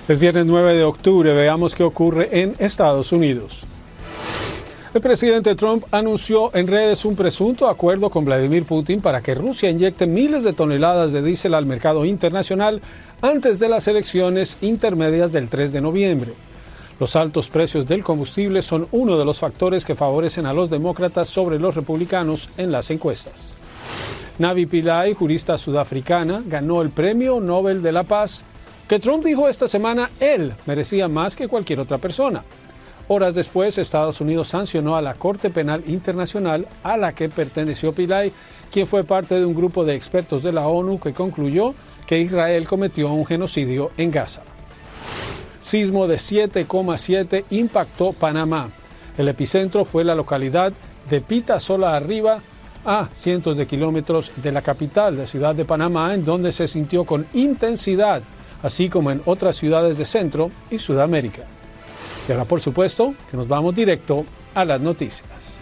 Es viernes 9 de octubre, veamos qué ocurre en Estados Unidos. El presidente Trump anunció en redes un presunto acuerdo con Vladimir Putin para que Rusia inyecte miles de toneladas de diésel al mercado internacional antes de las elecciones intermedias del 3 de noviembre. Los altos precios del combustible son uno de los factores que favorecen a los demócratas sobre los republicanos en las encuestas. Navi Pillay, jurista sudafricana, ganó el Premio Nobel de la Paz, que Trump dijo esta semana él merecía más que cualquier otra persona. Horas después, Estados Unidos sancionó a la Corte Penal Internacional a la que perteneció Pillay, quien fue parte de un grupo de expertos de la ONU que concluyó que Israel cometió un genocidio en Gaza. Sismo de 7,7 impactó Panamá. El epicentro fue la localidad de Pitasola Arriba, a cientos de kilómetros de la capital de Ciudad de Panamá, en donde se sintió con intensidad, así como en otras ciudades de Centro y Sudamérica. Y ahora, por supuesto, que nos vamos directo a las noticias.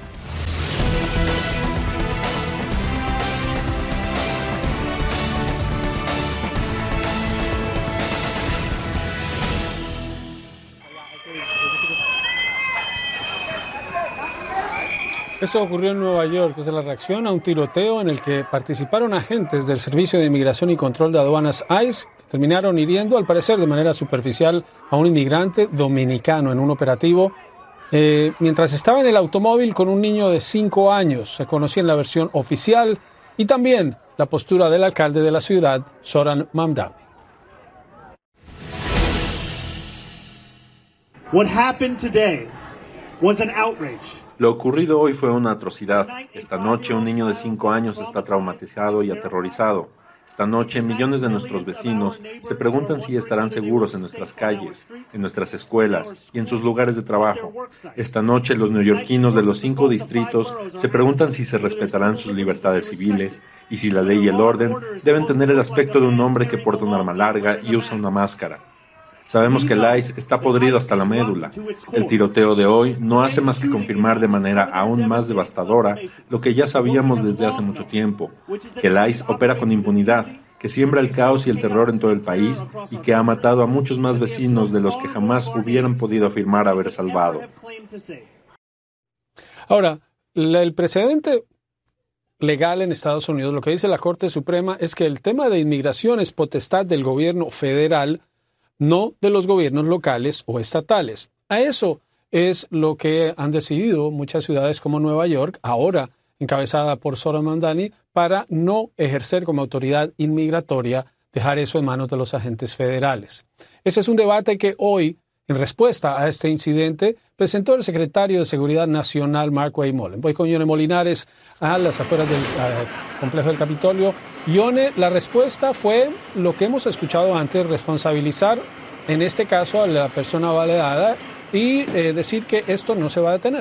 Eso ocurrió en Nueva York, es la reacción a un tiroteo en el que participaron agentes del Servicio de Inmigración y Control de Aduanas ICE, que terminaron hiriendo, al parecer de manera superficial, a un inmigrante dominicano en un operativo mientras estaba en el automóvil con un niño de 5 años. Se conocía en la versión oficial y también la postura del alcalde de la ciudad, Zoran Mamdani. What happened today was an outrage. Lo ocurrido hoy fue una atrocidad. Esta noche un niño de 5 años está traumatizado y aterrorizado. Esta noche millones de nuestros vecinos se preguntan si estarán seguros en nuestras calles, en nuestras escuelas y en sus lugares de trabajo. Esta noche los neoyorquinos de los 5 distritos se preguntan si se respetarán sus libertades civiles y si la ley y el orden deben tener el aspecto de un hombre que porta un arma larga y usa una máscara. Sabemos que el ICE está podrido hasta la médula. El tiroteo de hoy no hace más que confirmar de manera aún más devastadora lo que ya sabíamos desde hace mucho tiempo, que el ICE opera con impunidad, que siembra el caos y el terror en todo el país y que ha matado a muchos más vecinos de los que jamás hubieran podido afirmar haber salvado. Ahora, el precedente legal en Estados Unidos, lo que dice la Corte Suprema es que el tema de inmigración es potestad del gobierno federal, no de los gobiernos locales o estatales. A eso es lo que han decidido muchas ciudades como Nueva York, ahora encabezada por Zoran Mamdani, para no ejercer como autoridad inmigratoria, dejar eso en manos de los agentes federales. Ese es un debate que hoy, en respuesta a este incidente, presentó el secretario de Seguridad Nacional, Mark Waymolen. Voy con Yone Molinares a las afueras del complejo del Capitolio. Yone, la respuesta fue lo que hemos escuchado antes, responsabilizar en este caso a la persona baleada y decir que esto no se va a detener.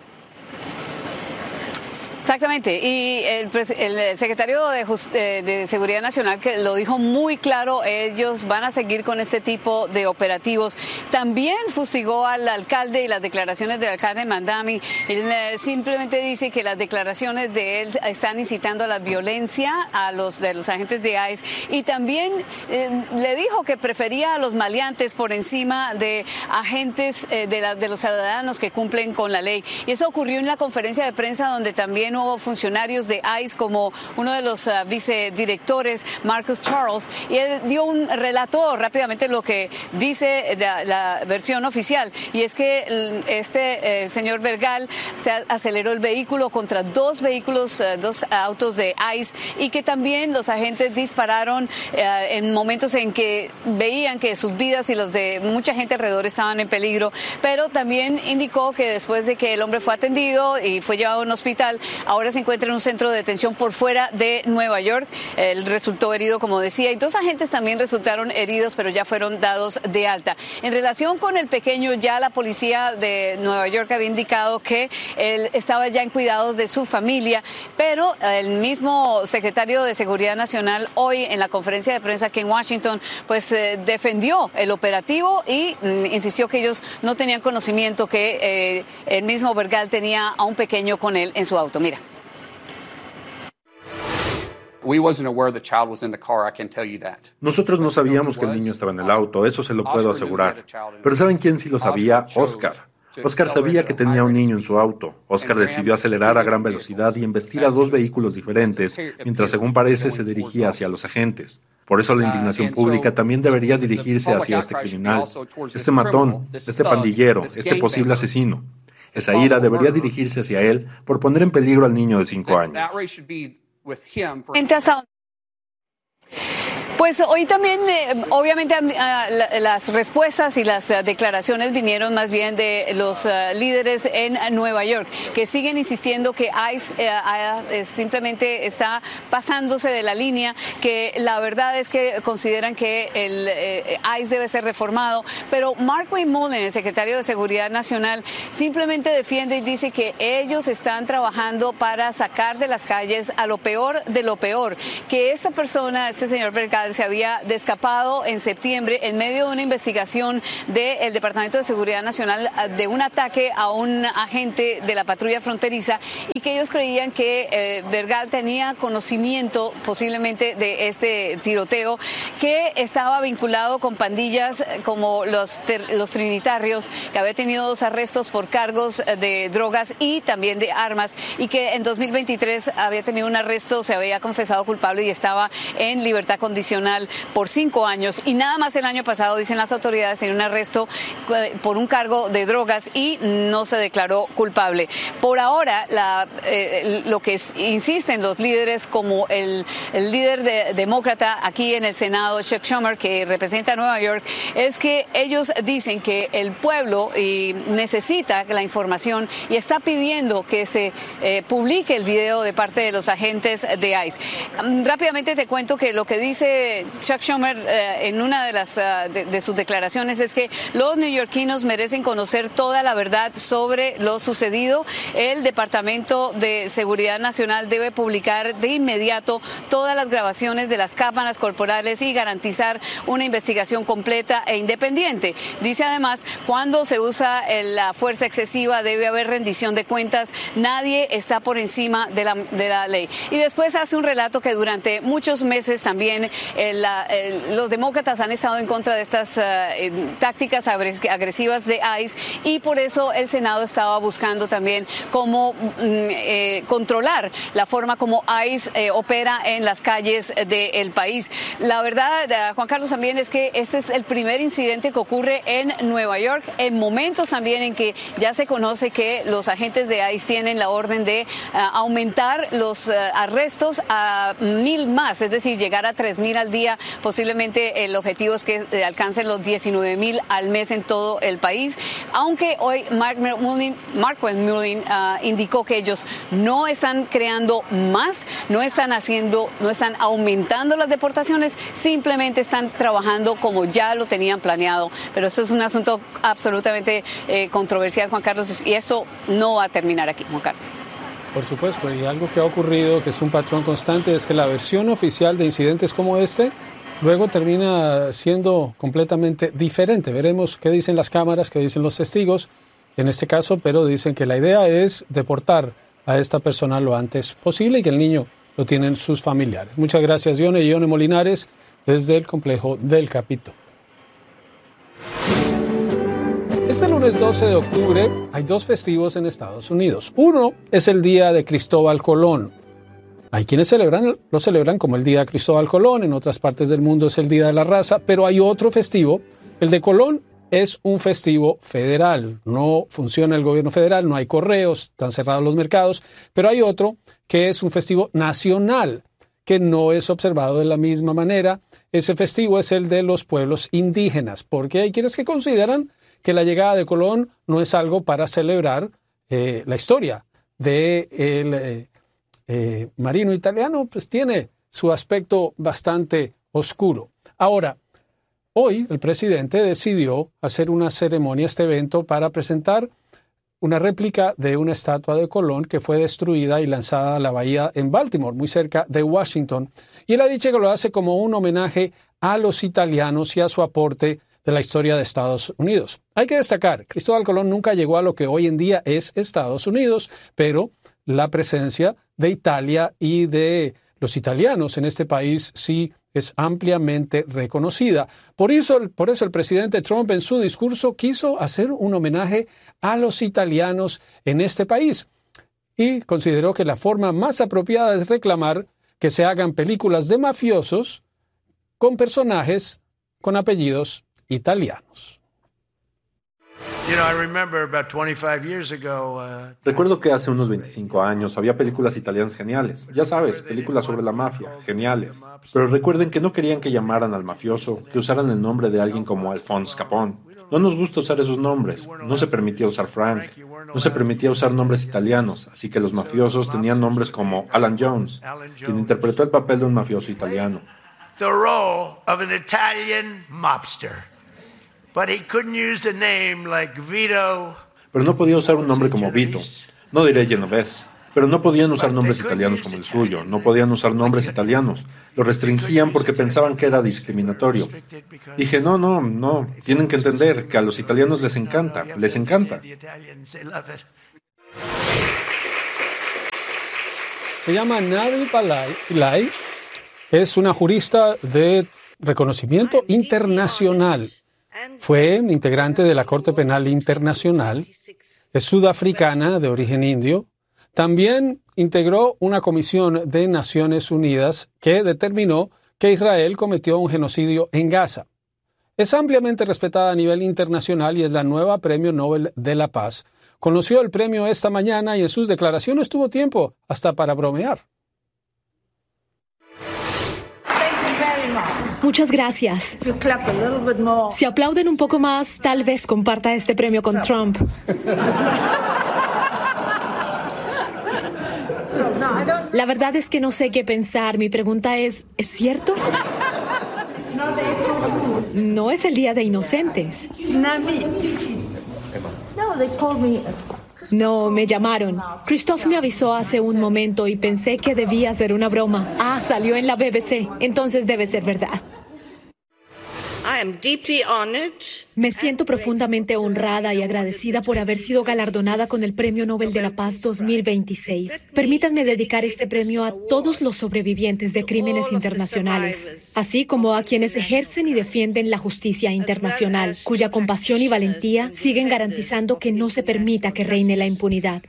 Exactamente, y el secretario de Seguridad Nacional que lo dijo muy claro, ellos van a seguir con este tipo de operativos. También fustigó al alcalde y las declaraciones del alcalde Mamdani. Él simplemente dice que las declaraciones de él están incitando a la violencia de los agentes de ICE y también le dijo que prefería a los maleantes por encima de agentes de los ciudadanos que cumplen con la ley. Y eso ocurrió en la conferencia de prensa donde también hubo funcionarios de ICE como uno de los vicedirectores, Marcus Charles, y él dio un relato rápidamente lo que dice la versión oficial, y es que este señor Bergal se aceleró el vehículo contra dos autos de ICE y que también los agentes dispararon en momentos en que veían que sus vidas y los de mucha gente alrededor estaban en peligro, pero también indicó que después de que el hombre fue atendido y fue llevado a un hospital, ahora se encuentra en un centro de detención por fuera de Nueva York. Él resultó herido, como decía, y dos agentes también resultaron heridos, pero ya fueron dados de alta. En relación con el pequeño, ya la policía de Nueva York había indicado que él estaba ya en cuidados de su familia, pero el mismo secretario de Seguridad Nacional hoy en la conferencia de prensa aquí en Washington, pues defendió el operativo y insistió que ellos no tenían conocimiento que el mismo Bergal tenía a un pequeño con él en su auto. Mira. Nosotros no sabíamos que el niño estaba en el auto, eso se lo puedo asegurar. Pero ¿saben quién sí lo sabía? Oscar. Oscar sabía que tenía un niño en su auto. Oscar decidió acelerar a gran velocidad y embestir a 2 vehículos diferentes, mientras según parece se dirigía hacia los agentes. Por eso la indignación pública también debería dirigirse hacia este criminal, este matón, este pandillero, este posible asesino. Esa ira debería dirigirse hacia él por poner en peligro al niño de 5 años. Pues hoy también, obviamente, las respuestas y las declaraciones vinieron más bien de los líderes en Nueva York, que siguen insistiendo que ICE simplemente está pasándose de la línea, que la verdad es que consideran que el ICE debe ser reformado. Pero Markwayne Mullin, el secretario de Seguridad Nacional, simplemente defiende y dice que ellos están trabajando para sacar de las calles a lo peor de lo peor, que esta persona, este señor Bergal, se había escapado en septiembre en medio de una investigación del Departamento de Seguridad Nacional de un ataque a un agente de la patrulla fronteriza, y que ellos creían que Bergal tenía conocimiento posiblemente de este tiroteo, que estaba vinculado con pandillas como los Trinitarios, que había tenido 2 arrestos por cargos de drogas y también de armas, y que en 2023 había tenido un arresto, se había confesado culpable y estaba en libertad condicional por 5 años, y nada más el año pasado, dicen las autoridades, tenía un arresto por un cargo de drogas y no se declaró culpable. Por ahora, lo que insisten los líderes, como el líder demócrata aquí en el Senado, Chuck Schumer, que representa a Nueva York, es que ellos dicen que el pueblo necesita la información y está pidiendo que se publique el video de parte de los agentes de ICE. Rápidamente te cuento que lo que dice Chuck Schumer en una de sus declaraciones es que los neoyorquinos merecen conocer toda la verdad sobre lo sucedido. El Departamento de Seguridad Nacional debe publicar de inmediato todas las grabaciones de las cámaras corporales y garantizar una investigación completa e independiente. Dice además, cuando se usa la fuerza excesiva debe haber rendición de cuentas. Nadie está por encima de la ley. Y después hace un relato que durante muchos meses también los demócratas han estado en contra de estas tácticas agresivas de ICE, y por eso el Senado estaba buscando también cómo controlar la forma como ICE opera en las calles del país. La verdad, Juan Carlos, también es que este es el primer incidente que ocurre en Nueva York, en momentos también en que ya se conoce que los agentes de ICE tienen la orden de aumentar los arrestos a 1,000 más, es decir, llegar a 3,000 al día. Posiblemente el objetivo es que alcancen los 19,000 al mes en todo el país, aunque hoy Markwayne Mullin indicó que ellos no están creando más, no están aumentando las deportaciones, simplemente están trabajando como ya lo tenían planeado. Pero esto es un asunto absolutamente controversial, Juan Carlos, y esto no va a terminar aquí, Juan Carlos. Por supuesto, y algo que ha ocurrido, que es un patrón constante, es que la versión oficial de incidentes como este luego termina siendo completamente diferente. Veremos qué dicen las cámaras, qué dicen los testigos en este caso, pero dicen que la idea es deportar a esta persona lo antes posible y que el niño lo tienen sus familiares. Muchas gracias, Ione y Ione Molinares, desde el complejo del Capitolio. Este lunes 12 de octubre hay 2 festivos en Estados Unidos. Uno es el Día de Cristóbal Colón. Hay quienes lo celebran como el Día de Cristóbal Colón, en otras partes del mundo es el Día de la Raza, pero hay otro festivo. El de Colón es un festivo federal, no funciona el gobierno federal, no hay correos, están cerrados los mercados, pero hay otro que es un festivo nacional, que no es observado de la misma manera. Ese festivo es el de los pueblos indígenas, porque hay quienes que consideran que la llegada de Colón no es algo para celebrar la historia del marino italiano, pues tiene su aspecto bastante oscuro. Ahora, hoy el presidente decidió hacer una ceremonia, este evento, para presentar una réplica de una estatua de Colón que fue destruida y lanzada a la bahía en Baltimore, muy cerca de Washington. Y él ha dicho que lo hace como un homenaje a los italianos y a su aporte de la historia de Estados Unidos. Hay que destacar, Cristóbal Colón nunca llegó a lo que hoy en día es Estados Unidos, pero la presencia de Italia y de los italianos en este país sí es ampliamente reconocida. Por eso el presidente Trump en su discurso quiso hacer un homenaje a los italianos en este país y consideró que la forma más apropiada es reclamar que se hagan películas de mafiosos con personajes con apellidos italianos. Recuerdo que hace unos 25 años había películas italianas geniales. Ya sabes, películas sobre la mafia, geniales. Pero recuerden que no querían que llamaran al mafioso, que usaran el nombre de alguien como Alphonse Capone. No nos gusta usar esos nombres. No se permitía usar Frank. No se permitía usar nombres italianos. Así que los mafiosos tenían nombres como Alan Jones, quien interpretó el papel de un mafioso italiano. The role of an Italian mobster. But he couldn't use the name like Vito. Pero no podía usar un nombre como Vito. No diré Genovese. Pero no podían usar nombres italianos como el suyo. No podían usar nombres italianos. Lo restringían porque pensaban que era discriminatorio. Dije, no. Tienen que entender que a los italianos les encanta. Les encanta. Se llama Navi Pillai. Es una jurista de reconocimiento internacional. Fue integrante de la Corte Penal Internacional, es sudafricana de origen indio. También integró una comisión de Naciones Unidas que determinó que Israel cometió un genocidio en Gaza. Es ampliamente respetada a nivel internacional y es la nueva Premio Nobel de la Paz. Conoció el premio esta mañana y en sus declaraciones tuvo tiempo hasta para bromear. Muchas gracias. Si aplauden un poco más, tal vez comparta este premio con Trump. La verdad es que no sé qué pensar. Mi pregunta ¿es cierto? No es el Día de Inocentes. No, me llamaron. Christoph me avisó hace un momento y pensé que debía ser una broma. Salió en la BBC, entonces debe ser verdad. Me siento profundamente honrada y agradecida por haber sido galardonada con el Premio Nobel de la Paz 2026. Permítanme dedicar este premio a todos los sobrevivientes de crímenes internacionales, así como a quienes ejercen y defienden la justicia internacional, cuya compasión y valentía siguen garantizando que no se permita que reine la impunidad.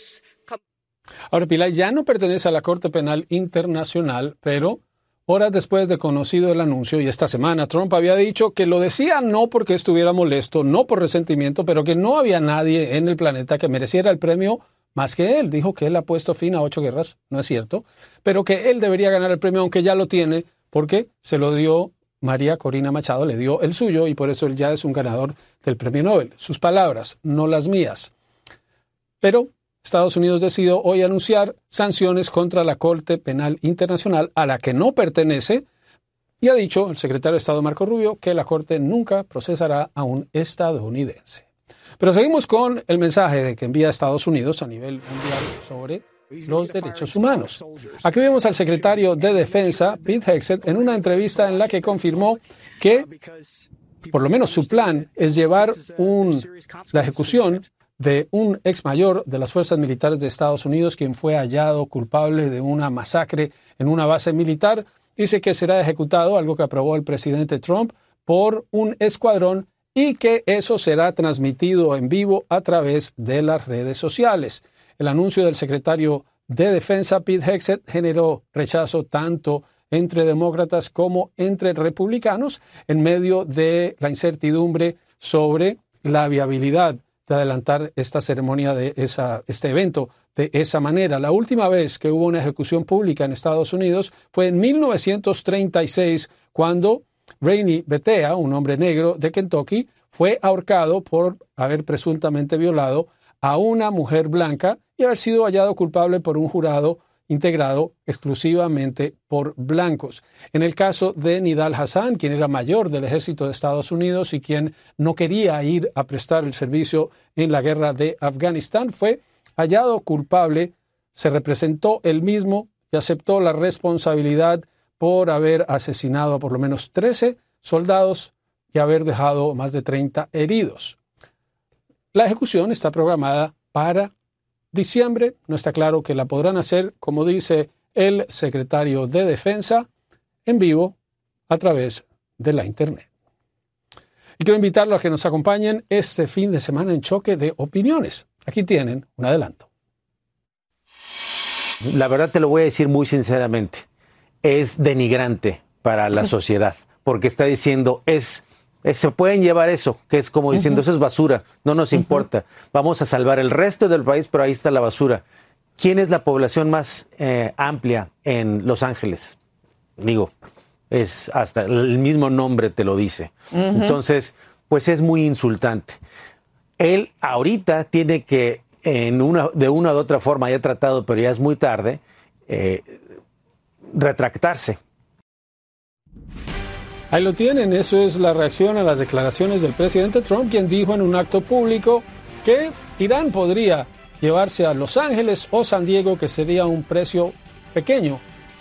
Ahora, Pillai ya no pertenece a la Corte Penal Internacional, pero horas después de conocido el anuncio, y esta semana Trump había dicho que lo decía no porque estuviera molesto, no por resentimiento, pero que no había nadie en el planeta que mereciera el premio más que él. Dijo que él ha puesto fin a 8 guerras, no es cierto, pero que él debería ganar el premio, aunque ya lo tiene, porque se lo dio María Corina Machado, le dio el suyo, y por eso él ya es un ganador del premio Nobel. Sus palabras, no las mías. Pero Estados Unidos decidió hoy anunciar sanciones contra la Corte Penal Internacional a la que no pertenece y ha dicho el secretario de Estado Marco Rubio que la Corte nunca procesará a un estadounidense. Pero seguimos con el mensaje de que envía Estados Unidos a nivel mundial sobre los derechos humanos. Aquí vemos al secretario de Defensa, Pete Hegseth, en una entrevista en la que confirmó que por lo menos su plan es llevar la ejecución de un ex mayor de las fuerzas militares de Estados Unidos, quien fue hallado culpable de una masacre en una base militar. Dice que será ejecutado, algo que aprobó el presidente Trump, por un escuadrón y que eso será transmitido en vivo a través de las redes sociales. El anuncio del secretario de Defensa, Pete Hegseth, generó rechazo tanto entre demócratas como entre republicanos en medio de la incertidumbre sobre la viabilidad de adelantar esta ceremonia este evento de esa manera. La última vez que hubo una ejecución pública en Estados Unidos fue en 1936, cuando Rainey Bethea, un hombre negro de Kentucky, fue ahorcado por haber presuntamente violado a una mujer blanca y haber sido hallado culpable por un jurado integrado exclusivamente por blancos. En el caso de Nidal Hasan, quien era mayor del ejército de Estados Unidos y quien no quería ir a prestar el servicio en la guerra de Afganistán, fue hallado culpable, se representó él mismo y aceptó la responsabilidad por haber asesinado a por lo menos 13 soldados y haber dejado más de 30 heridos. La ejecución está programada para diciembre. No está claro que la podrán hacer, como dice el secretario de Defensa, en vivo a través de la Internet. Y quiero invitarlos a que nos acompañen este fin de semana en Choque de Opiniones. Aquí tienen un adelanto. La verdad te lo voy a decir muy sinceramente, es denigrante para la sociedad, porque está diciendo, se pueden llevar eso, que es como diciendo, eso es basura, no nos importa, vamos a salvar el resto del país, pero ahí está la basura. ¿Quién es la población más amplia en Los Ángeles? Digo, es hasta el mismo nombre te lo dice. Entonces, pues es muy insultante. Él ahorita tiene que, de una u otra forma, ya ha tratado, pero ya es muy tarde, retractarse. Ahí lo tienen, eso es la reacción a las declaraciones del presidente Trump, quien dijo en un acto público que Irán podría llevarse a Los Ángeles o San Diego, que sería un precio pequeño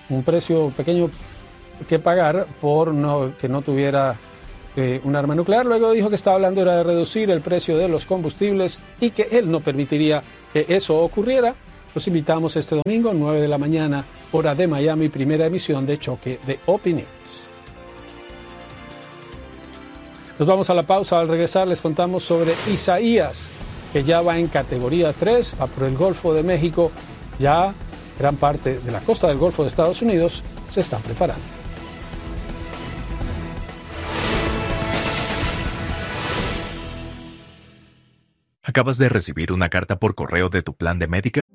que pagar por que no tuviera un arma nuclear. Luego dijo que estaba hablando era de reducir el precio de los combustibles y que él no permitiría que eso ocurriera. Los invitamos este domingo, 9 de la mañana, hora de Miami, primera emisión de Choque de Opiniones. Nos vamos a la pausa. Al regresar les contamos sobre Isaías, que ya va en categoría 3, va por el Golfo de México. Ya gran parte de la costa del Golfo de Estados Unidos se está preparando. ¿Acabas de recibir una carta por correo de tu plan de Medicare?